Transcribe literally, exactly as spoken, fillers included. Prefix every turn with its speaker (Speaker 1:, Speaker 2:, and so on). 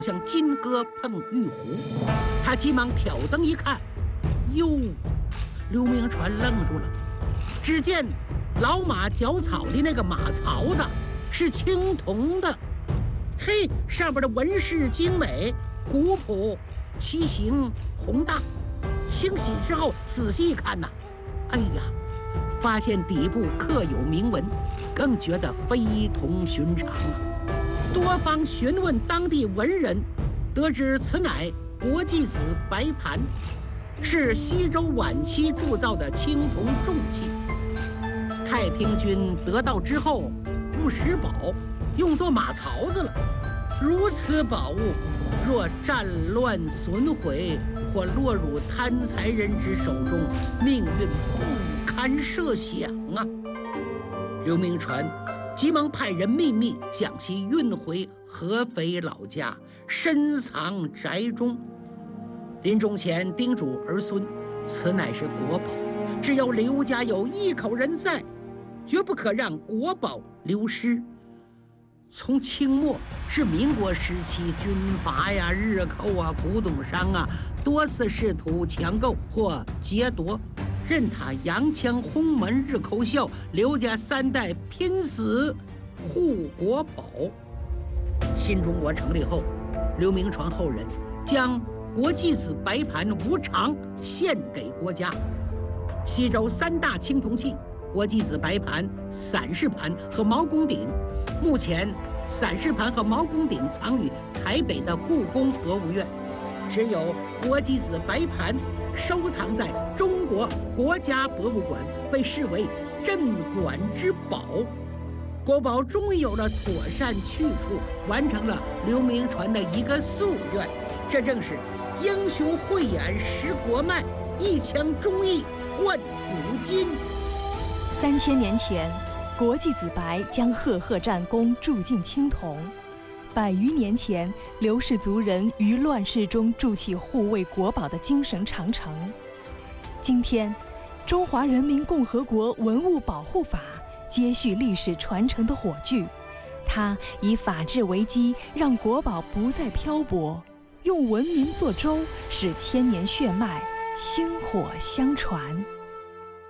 Speaker 1: 像金戈碰玉壶。他急忙挑灯一看，哟，刘铭传愣住了。只见老马脚草的那个马槽子是青铜的，嘿，上边的纹饰精美、古朴，器形宏大。清洗之后仔细一看呐，哎呀，发现底部刻有铭文，更觉得非同寻常啊！多方询问当地文人，得知此乃国际子白盘，是西周晚期铸造的青铜重器。太平军得到之后，不识宝，用作马槽子了。如此宝物，若战乱损毁，或落入贪财人之手中，命运不堪设想啊！刘铭传急忙派人秘密将其运回合肥老家，深藏宅中。临终前叮嘱儿孙，此乃是国宝，只要刘家有一口人在，绝不可让国宝流失。从清末至民国时期，军阀呀、日寇啊、古董商啊，多次试图抢购或劫夺，任他洋枪轰门、日寇笑，刘家三代拼死护国宝。新中国成立后，刘铭传后人将国际子白盘无偿献给国家。西周三大青铜器，国际子白盘、散氏盘和毛公鼎，目前散氏盘和毛公鼎藏于台北的故宫博物院，只有国际子白盘收藏在中国国家博物馆，被视为镇馆之宝。国宝终于有了妥善去处，完成了刘铭传的一个夙愿。这正是英雄慧眼识国脉，一腔忠义贯古今。
Speaker 2: 三千年前，国际子白将赫赫战功铸进青铜；百余年前，刘氏族人于乱世中筑起护卫国宝的精神长城。今天，中华人民共和国文物保护法接续历史传承的火炬，它以法治为基，让国宝不再漂泊，用文明做舟，使千年血脉薪火相传。